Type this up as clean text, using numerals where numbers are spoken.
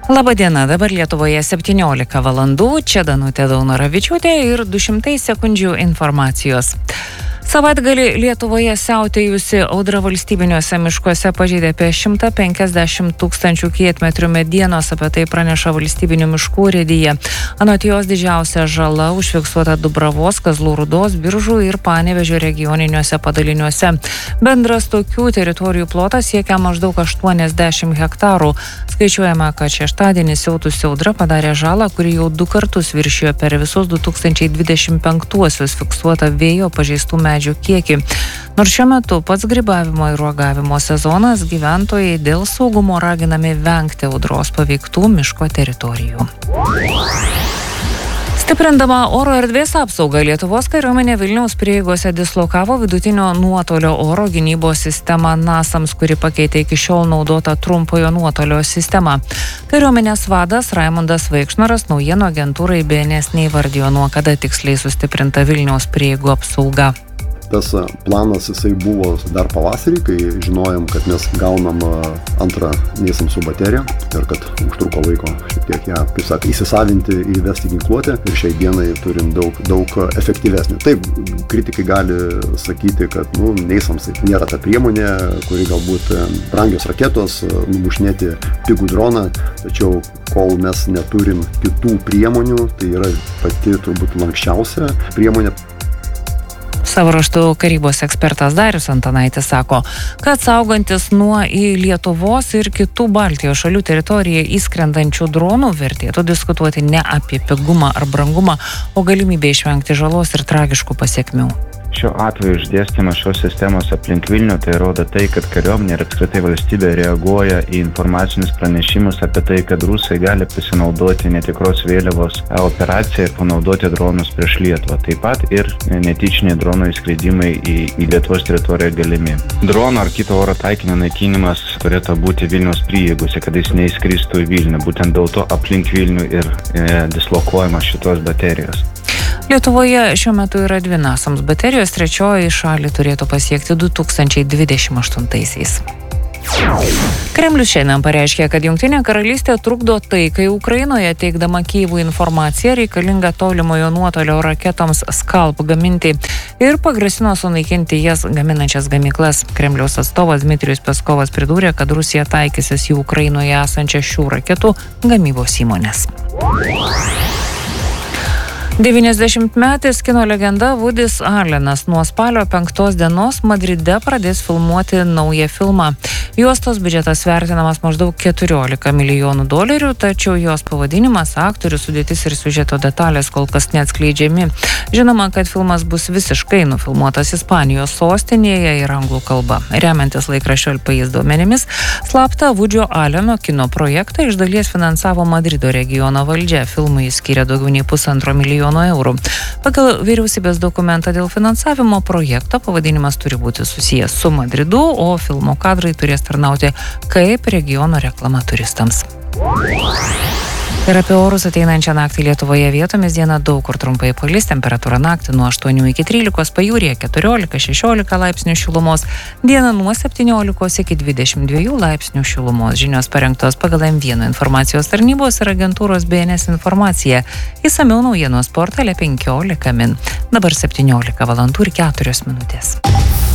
Labadiena, dabar Lietuvoje 17 valandų, čia Danutė Daunoravičiūtė ir 200 sekundžių informacijos. Savaitgalį Lietuvoje siautėjusi audra valstybiniuose miškuose pažeidė apie 150 tūkstančių kietmetrių medienos, apie tai praneša valstybinių miškų urėdija. Anot jos didžiausia žala užfiksuota Dubravos, Kazlų Rūdos, Biržų ir Panevėžio regioniniuose padaliniuose. Bendras tokių teritorijų plotas siekia maždaug 80 hektarų. Skaičiuojama, kad šeštadienį siautusi audra padarė žalą, kuri jau 2 kartus viršijo per visus 2025-uosius fiksuotą vėjo pažeistų medžių kiekį. Nors šiuo metu pats grybavimo ir uogavimo sezonas, gyventojai dėl saugumo raginami vengti audros paveiktų miško teritorijų. Stiprindama oro erdvės apsaugą, Lietuvos kariuomenė Vilniaus prieigose dislokavo vidutinio nuotolio oro gynybos sistemą NASAMS, kuri pakeitė iki šiol naudotą trumpojo nuotolio sistemą. Kariuomenės vadas Raimundas Vaikšnoras naujienų agentūrai BNS neįvardijo, nuo kada tiksliai sustiprinta Vilniaus prieigų apsauga. Tas planas jisai buvo dar pavasarį, kai žinojom, kad mes gaunam antrą NASAMS bateriją ir kad užtruko laiko šiek tiek ją, kaip sakė, įsisavinti, įvesti ginkluotę ir šiai dienai turim daug efektyvesnį. Taip, kritikai gali sakyti, kad NASAMS nėra ta priemonė, kuri galbūt brangios raketos, numušinėti pigų droną, tačiau kol mes neturim kitų priemonių, tai yra pati turbūt lanksčiausia priemonė. Savo ruožtu karybos ekspertas Darius Antanaitis sako, kad saugantis nuo į Lietuvos ir kitų Baltijos šalių teritoriją įskrendančių dronų vertėtų diskutuoti ne apie pigumą ar brangumą, o galimybę išvengti žalos ir tragiškų pasekmių. Šiuo atveju išdėstymas šios sistemos aplink Vilnių tai rodo tai, kad kariuomenė ir apskritai valstybė reaguoja į informacinius pranešimus apie tai, kad rusai gali pasinaudoti netikros vėliavos operaciją ir panaudoti dronus prieš Lietuvą. Taip pat ir netyčiniai dronų įskridimai į Lietuvos teritoriją galimi. Drono ar kito oro taikinio naikinimas turėtų būti Vilniaus prieigose, kad jis neįskristų į Vilnių. Būtent dėl to aplink Vilnių ir dislokuojamas šitos baterijos. Lietuvoje šiuo metu yra 2 NASAMS baterijos, trečioji šalį turėtų pasiekti 2028-aisiais. Kremlius šiandien pareiškė, kad Jungtinė karalystė trukdo taikai Ukrainoje, teikdama Kyjivui informaciją reikalingą tolimojo nuotolio raketoms Scalp gaminti ir pagrasino sunaikinti jas gaminančias gamyklas. Kremliaus atstovas Dmitrijus Peskovas pridūrė, kad Rusija taikysis į Ukrainoje esančias šių raketų gamybos įmones. 90-metis kino legenda Woodys Allenas nuo spalio 5 dienos Madride pradės filmuoti naują filmą. Juostos biudžetas vertinamas maždaug $14 milijonų, tačiau jos pavadinimas, aktorių sudėtis ir siužeto detalės kol kas neatskleidžiami. Žinoma, kad filmas bus visiškai nufilmuotas Ispanijos sostinėje ir anglų kalba. Remiantis laikraščio El País duomenimis, slaptą Woodyo Alleno kino projektą iš dalies finansavo Madrido regiono valdžia. Filmui skyrė daugiau nei $1,5 milijono eurų. Pagal vyriausybės dokumentą dėl finansavimo projekto pavadinimas turi būti susijęs su Madridu, o filmo kadrai turės tarnauti kaip regiono reklama turistams. Ir apie orus ateinančią naktį Lietuvoje vietomis dieną daug kur trumpai palis, temperatūra naktį nuo 8 iki 13, pajūryje 14-16 laipsnių šilumos, dieną nuo 17 iki 22 laipsnių šilumos. Žinios parengtos pagal M1 informacijos tarnybos ir agentūros BNS informacija. Išsamiau naujienos portale 15 min. Dabar 17 valandų ir 4 minutės.